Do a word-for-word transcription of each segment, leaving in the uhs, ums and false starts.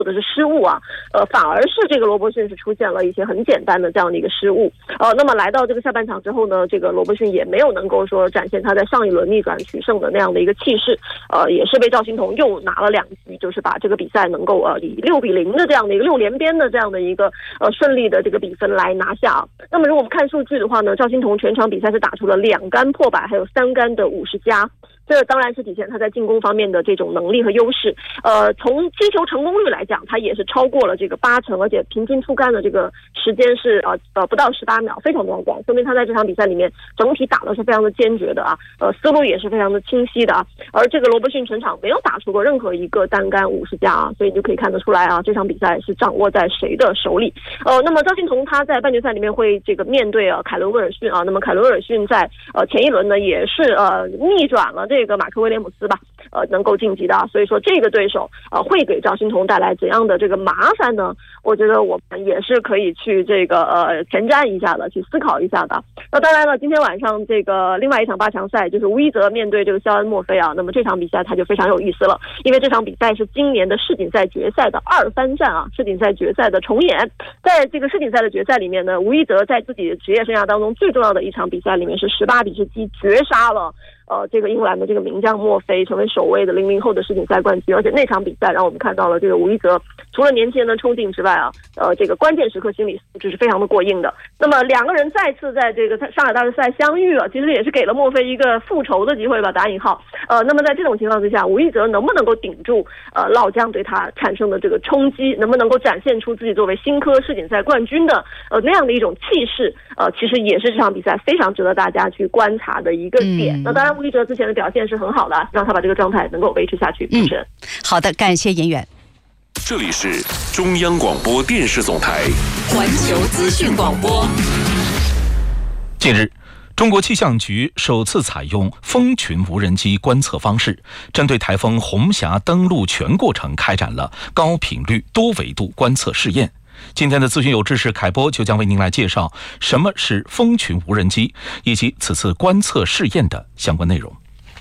或者是失误啊，呃，反而是这个罗伯逊是出现了一些很简单的这样的一个失误，呃，那么来到这个下半场之后呢，这个罗伯逊也没有能够说展现他在上一轮逆转取胜的那样的一个气势，呃，也是被赵欣彤又拿了两击，就是把这个比赛能够呃以六比零的这样的一个六连鞭的这样的一个呃顺利的这个比分来拿下。那么如果我们看数据的话呢，赵欣彤全场比赛是打出了两杆破百，还有三杆的五十加。这当然是体现他在进攻方面的这种能力和优势。呃，从击球成功率来讲，他也是超过了这个八成，而且平均出杆的这个时间是呃呃不到十八秒，非常短短，说明他在这场比赛里面整体打的是非常的坚决的啊，呃，思路也是非常的清晰的啊。而这个罗伯逊全场没有打出过任何一个单杆五十加啊，所以你就可以看得出来啊，这场比赛是掌握在谁的手里。呃，那么赵欣彤他在半决赛里面会这个面对啊凯伦威尔逊啊，那么凯伦威尔逊在呃前一轮呢也是呃逆转了这个马克威廉姆斯吧，呃，能够晋级的，所以说这个对手呃会给赵欣彤带来怎样的这个麻烦呢？我觉得我们也是可以去这个呃前瞻一下的，去思考一下的。那当然了，今天晚上这个另外一场八强赛就是吴一泽面对这个肖恩墨菲啊，那么这场比赛它就非常有意思了，因为这场比赛是今年的世锦赛决赛的二番战啊，世锦赛决赛的重演。在这个世锦赛的决赛里面呢，吴一泽在自己的职业生涯当中最重要的一场比赛里面是十八比十七绝杀了呃，这个英格兰的这个名将墨菲，成为首位的零零后的世锦赛冠军，而且那场比赛让我们看到了这个吴一泽除了年轻人的冲劲之外啊，呃，这个关键时刻心理素质是非常的过硬的。那么两个人再次在这个上海大师赛相遇了，其实也是给了墨菲一个复仇的机会吧，打引号。呃，那么在这种情况之下，吴一泽能不能够顶住呃老将对他产生的这个冲击，能不能够展现出自己作为新科世锦赛冠军的呃那样的一种气势，呃，其实也是这场比赛非常值得大家去观察的一个点。嗯、那当然。吴一泽之前的表现是很好的，让他把这个状态能够维持下去。主持人， 好的，感谢严远。 这里是中央广播电视总台环球资讯广播。 近日，中国气象局首次采用蜂群无人机观测方式，针对台风红霞登陆全过程开展了高频率多维度观测试验。今天的资讯有知识凯播就将为您来介绍什么是蜂群无人机，以及此次观测试验的相关内容。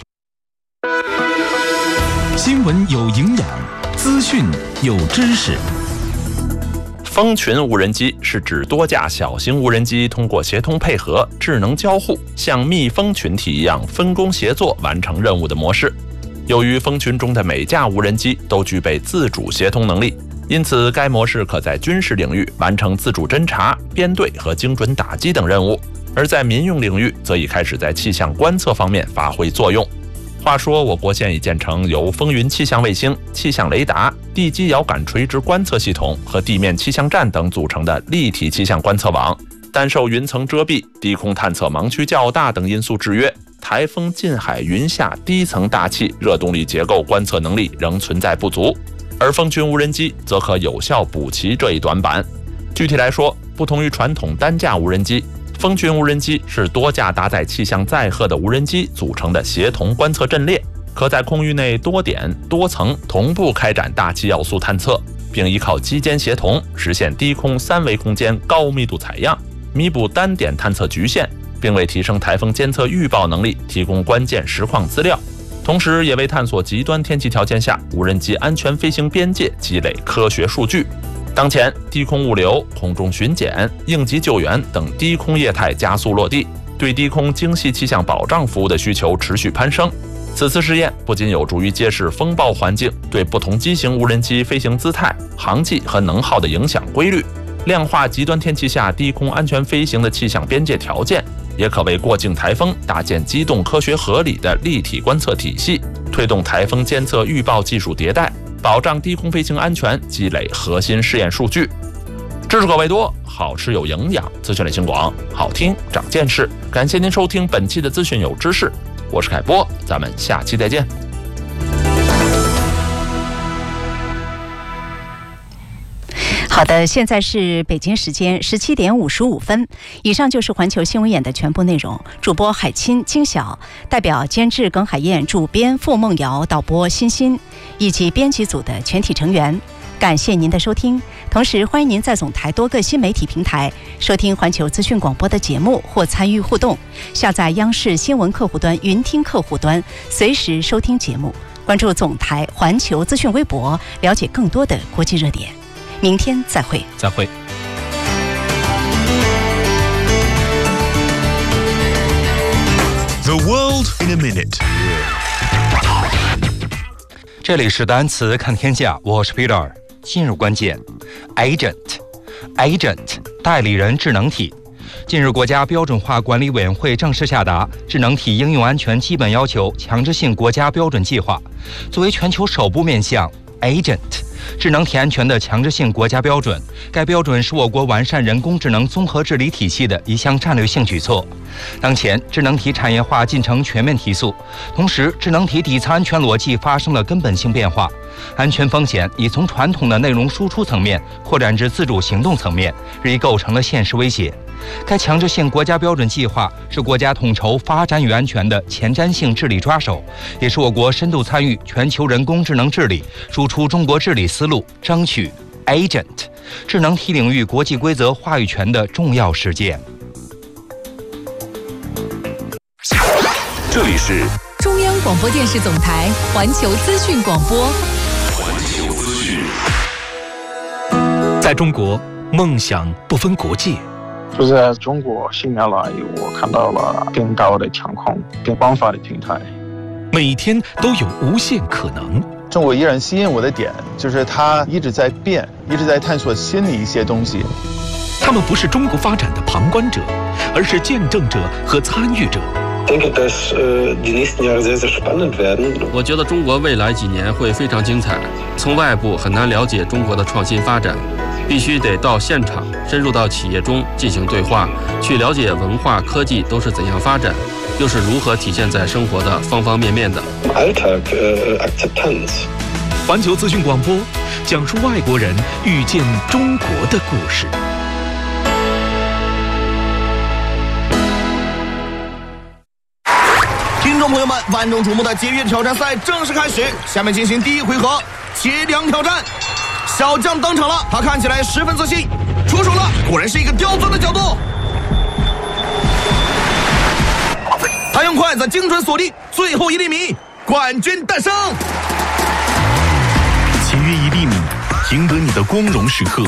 新闻有营养，资讯有知识。 蜂群无人机是指多架小型无人机通过协同配合、智能交互，像蜜蜂群体一样分工协作完成任务的模式。由于蜂群中的每架无人机都具备自主协同能力，因此该模式可在军事领域完成自主侦察、编队和精准打击等任务，而在民用领域则已开始在气象观测方面发挥作用。话说，我国现已建成由风云气象卫星、气象雷达、地基遥感垂直观测系统和地面气象站等组成的立体气象观测网，但受云层遮蔽、低空探测盲区较大等因素制约，台风近海云下低层大气热动力结构观测能力仍存在不足，而蜂群无人机则可有效补齐这一短板。具体来说，不同于传统单架无人机，蜂群无人机是多架搭载气象载荷的无人机组成的协同观测阵列，可在空域内多点多层同步开展大气要素探测，并依靠机间协同实现低空三维空间高密度采样，弥补单点探测局限，并为提升台风监测预报能力提供关键实况资料，同时也为探索极端天气条件下无人机安全飞行边界积累科学数据。当前，低空物流、空中巡检、应急救援等低空业态加速落地，对低空精细气象保障服务的需求持续攀升。此次试验不仅有助于揭示风暴环境对不同机型无人机飞行姿态、航迹和能耗的影响规律，量化极端天气下低空安全飞行的气象边界条件，也可为过境台风搭建机动科学合理的立体观测体系，推动台风监测预报技术迭代，保障低空飞行安全，积累核心试验数据。知识口味多，好吃有营养，资讯类型广，好听长见识。感谢您收听本期的资讯有知识，我是凯波，咱们下期再见。 好的，现在是北京时间十七点五十五分。以上就是环球新闻眼的全部内容。主播海清、金晓，代表监制耿海燕、主编付梦瑶、导播欣欣以及编辑组的全体成员，感谢您的收听。同时，欢迎您在总台多个新媒体平台收听环球资讯广播的节目或参与互动。下载央视新闻客户端、云听客户端，随时收听节目。 关注总台环球资讯微博，了解更多的国际热点。明天再会。 再会。 The world in a minute。 这里是单词看天下，我是 Peter。今日关键 ，agent，agent 代理人智能体。近日，国家标准化管理委员会正式下达《智能体应用安全基本要求强制性国家标准计划》，作为全球首部面向 agent 智能体安全的强制性国家标准。该标准是我国完善人工智能综合治理体系的一项战略性举措。当前，智能体产业化进程全面提速，同时，智能体底层安全逻辑发生了根本性变化，安全风险已从传统的内容输出层面扩展至自主行动层面，日益构成了现实威胁。该强制性国家标准计划是国家统筹发展与安全的前瞻性治理抓手，也是我国深度参与全球人工智能治理、输出中国治理思路、争取 agent 智能体领域国际规则话语权的重要实践。 这里是中央广播电视总台环球资讯广播。 环球资讯。 在中国，梦想不分国界。 就在中国新年来，我看到了更高的天空、更广泛的平台。 每天都有无限可能。 中国依然吸引我的点就是它一直在变，一直在探索新的一些东西。 他们不是中国发展的旁观者，而是见证者和参与者。 我觉得中国未来几年会非常精彩。从外部很难了解中国的创新发展，必须得到现场，深入到企业中进行对话，去了解文化、科技都是怎样发展，又是如何体现在生活的方方面面的。 环球资讯广播，讲述外国人遇见中国的故事。 听众朋友们，万众瞩目的节约挑战赛正式开始，下面进行第一回合接梁挑战。小将登场了，他看起来十分自信，出手了，果然是一个刁钻的角度。他用筷子精准锁定最后一厘米，冠军诞生。 节约一厘米，赢得你的光荣时刻。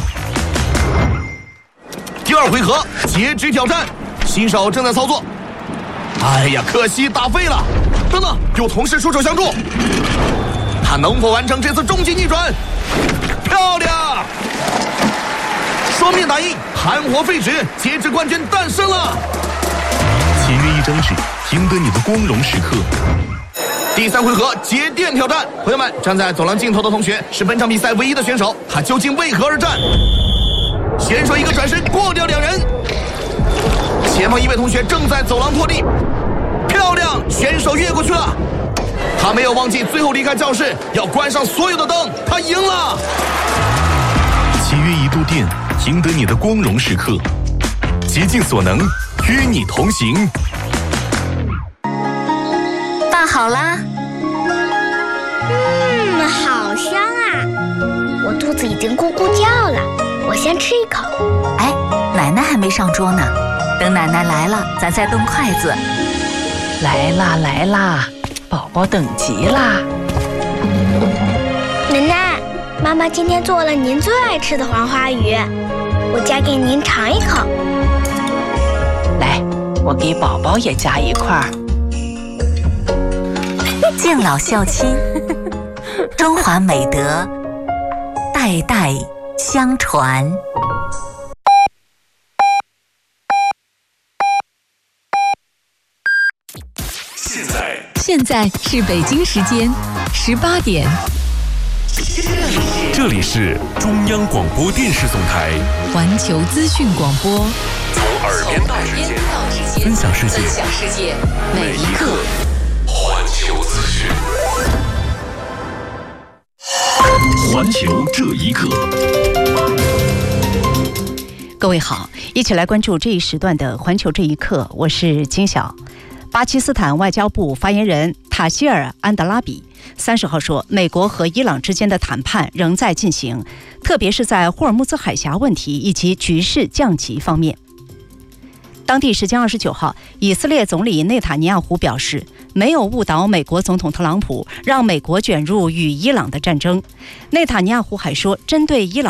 第二回合截肢挑战，新手正在操作。哎呀，可惜打废了。等等，有同事出手相助，他能否完成这次终极逆转？漂亮！双面打印，含活废纸，截肢冠军诞生了。 节约一张纸，赢得你的光荣时刻。 第三回合节电挑战，朋友们，站在走廊尽头的同学是本场比赛唯一的选手，他究竟为何而战？选手一个转身过掉两人，前方一位同学正在走廊拖地，漂亮，选手越过去了。他没有忘记最后离开教室要关上所有的灯，他赢了。 节约一度电，赢得你的光荣时刻。竭尽所能，与你同行。 饭好啦。嗯，好香啊！我肚子已经咕咕叫了，我先吃一口。 哎，奶奶还没上桌呢，等奶奶来了，咱再动筷子。 来啦来啦，宝宝等急啦。 奶奶，妈妈今天做了您最爱吃的黄花鱼，我夹给您尝一口。 来，我给宝宝也夹一块儿。 敬老孝亲，中华美德代代相传。 现在现在是北京时间十八点。 这里是中央广播电视总台环球资讯广播， 从耳边到指尖，分享世界， 分享世界，每一刻。 环球资讯，环球这一刻。 各位好，一起来关注这一时段的环球这一刻，我是金晓。巴基斯坦外交部发言人塔希尔·安德拉比三十号说，美国和伊朗之间的谈判仍在进行，特别是在霍尔木兹海峡问题以及局势降级方面。当地时间二十九号，以色列总理内塔尼亚胡表示， 没有误导美国总统特朗普，让美国卷入与伊朗的战争。内塔尼亚胡还说，针对伊朗